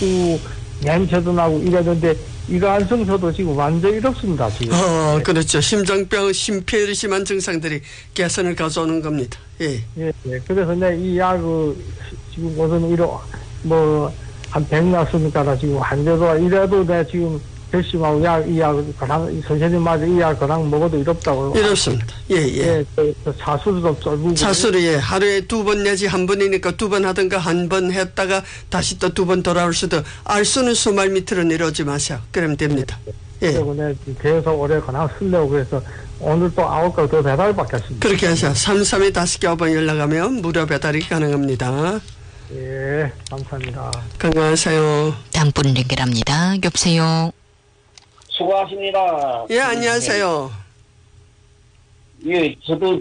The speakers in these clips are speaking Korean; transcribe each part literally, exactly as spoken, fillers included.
춥고 냄새도 나고 이러는데 이간성소도 지금 완전히 이렇습니다. 지금. 어, 그렇죠. 심장병, 심폐를 심한 증상들이 개선을 가져오는 겁니다. 예. 예, 예. 그래서 내 이 약을 지금 우선 이러 뭐한 백 났으니까 지금 환자도 이래도 내 지금 결심하고 약, 이 약, 그랑, 선생님마저 이 약, 그랑 먹어도 이롭다고. 이렇습니다. 예, 예. 예, 그, 그 차수도 썰고. 차수를, 예. 하루에 두 번 내지 한 번이니까 두 번 하든가 한 번 했다가 다시 또 두 번 돌아올 수도, 알 수는 수말 밑으로 내려오지 마셔. 그러면 됩니다. 예. 때문에 계속 오래 그냥 쓰려고 그래서 오늘 또 아홉 개 더 배달 받겠습니다. 그렇게 하셔. 삼삼에 다섯 개 번 연락하면 무료 배달이 가능합니다. 예, 감사합니다. 건강하세요. 다음 분 연결합니다. 여보세요. 수고하십니다. 예, 안녕하세요. 예, 저도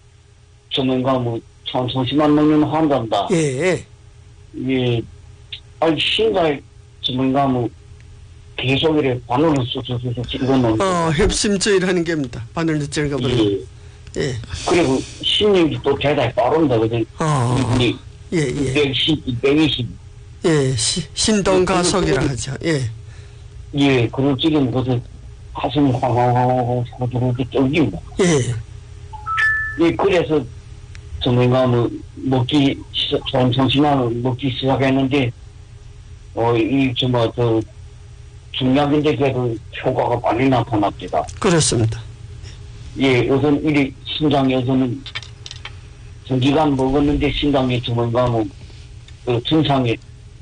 전문가 뭐 청심환 먹는 환자입니다. 예. 예, 아니 신갈 전문가 뭐 계속 이래 바늘을 쑥쑥쑥 찍어놓는. 어, 협심주의라는 게입니다. 바늘을 찍어버리고. 예. 예. 그리고 신경이 또 대단히 빠릅니다. 그죠? 어. 예, 예. 이백십, 이백이십. 예, 시, 신동가속이라 하죠. 예. 예, 그리고 지금 그것을 가슴이 황황황황 소주로 쫄깁니다. 예. 예, 그래서 전문가 뭐 먹기 좋은 정신을 먹기 시작했는데 어, 이 정말 그 중약인데 그래도 효과가 빨리 나타납니다. 그렇습니다. 예, 우선 이 심장에서는 전기간 먹었는데 심장에 전문가 뭐 그 증상이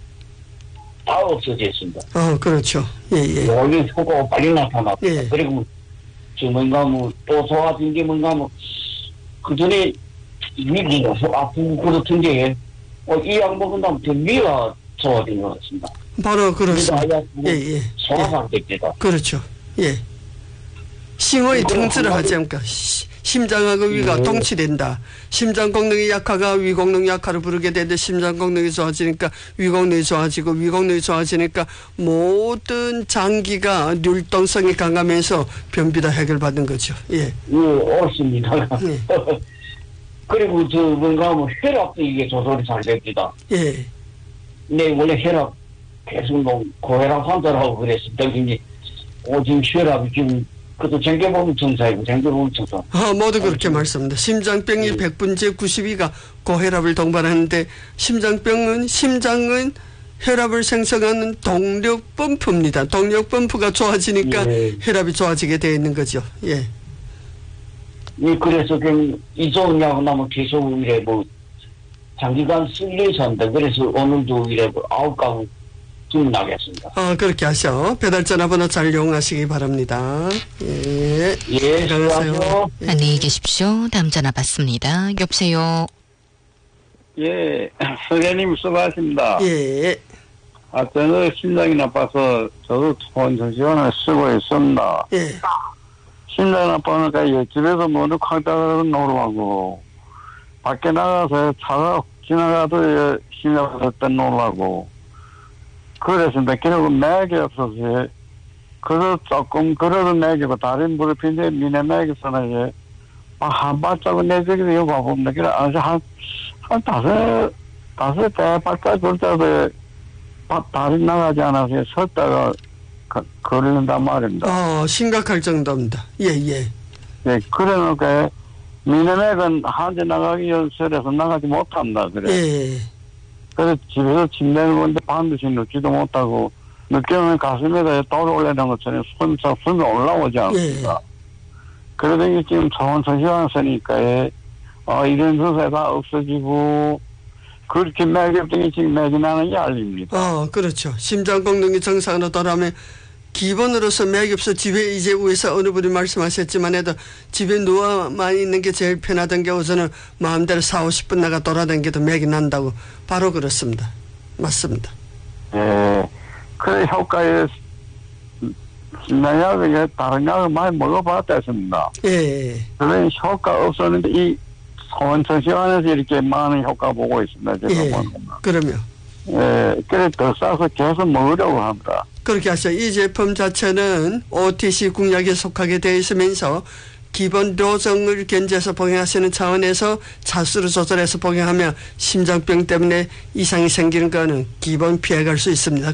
다 없어졌습니다. 어, 그렇죠. 예, 예. 원래 효과가 빨리 나타났다. 예. 그리고 저 뭔가 뭐 또 소화된 게 뭔가 뭐 그 전에 위기가 아프고 그렇던데 어, 이 약 먹은 다음 더 위가 좋아진 것 같습니다. 바로 그렇습니다. 예, 예, 예. 소화가 됩니다. 그렇죠. 예. 심의 통치를 하지 않습니까? 시- 심장하고 위가 예. 통치된다. 심장功能이 약화가 위功能 약화를 부르게 되는데 심장功能이 좋아지니까 위功能이 좋아지고 위功能이 좋아지니까 모든 장기가 율동성이 강하면서 변비도 해결받는 거죠. 예. 예, 옳습니다. 예. 그리고 저 뭔가 뭐 혈압도 이게 조절이 잘 됩니다. 예. 네, 원래 혈압 계속 뭐 고혈압 환자라고 그랬습니다. 이제 오줌 혈압이 지금 그것도 챙겨보면 정상이고 챙겨보면 정상. 아, 모두 그렇게 말씀합니다. 심장병이 예. 백 분째 구십이가 고혈압을 동반하는데 심장병은 심장은 혈압을 생성하는 동력 펌프입니다. 동력 펌프가 좋아지니까 예. 혈압이 좋아지게 되어 있는 거죠. 예. 예, 그래서 그 이 좋은 약은 나면 계속 이래 뭐 장기간 쓸려서 한다. 그래서 오늘도 이래 뭐 아홉 가구 주문하겠습니다. 아, 그렇게 하셔. 배달 전화번호 잘 이용하시기 바랍니다. 예. 예, 건강하세요. 수고하세요. 예. 안녕히 계십시오. 다음 전화 받습니다. 여보세요. 예, 선생님 수고하십니다. 예. 아, 저는 심장이 나빠서 저도 혼전지원을 쓰고 있습니다. 예. 심장이 나빠니까 예, 집에서 뭐는 쾅따가 놀라고 밖에 나가서 차가 지나가도 예, 심장을 때 놀라고 그랬습니다. 그리고 맥이 없어서 예, 그래서 조금 그래도 맥이고 다른 무릎인데 미네 맥에서는 예, 아, 한 발자국 내적이 이거 봐봅니다. 그래 아주 한, 한 다섯 다섯 대 발자국 걸 때도 다리 나가지 않아서 섰다가 걸린단 말입니다. 어, 심각할 정도입니다. 예, 예. 예, 그래 놓고 미네맥은 한대 나가기 연설해서 나가지 못합니다. 그래. 예. 그래서 집에서 침대를 보는데 반드시 눕지도 못하고 늦게는 가슴에다 돌 올리는 것처럼 손, 손이 올라오지 않습니다. 예. 그래도 이게 지금 천천히 왔으니까 예, 어, 이런 증상이 다 없어지고 그렇게 맥이 지금 맥이 나는 게 알립니다. 어, 그렇죠. 심장功能이 정상으로 돌아오면 기본으로서 맥이 없어 집에 이제 위에서 어느 분이 말씀하셨지만 해도 집에 누워만 있는 게 제일 편하던 게 우선은 마음대로 사오십 분 나가 돌아다니도 맥이 난다고 바로 그렇습니다. 맞습니다. 예, 그 효과에 신약을 다른 약을 많이 먹어봤다 했습니다. 예. 그런 효과 없었는데 이 소원천시원에서 이렇게 많은 효과 보고 있습니다. 제가 예. 보는 그러면 예, 그래 더 싸서 계속 먹으려고 합니다. 그렇게 하셔. 이 제품 자체는 오티씨 공약에 속하게 되어 있으면서 기본 도정을 견제해서 복용하시는 차원에서 차수를 조절해서 복용하면 심장병 때문에 이상이 생기는 거는 기본 피해갈 수 있습니다.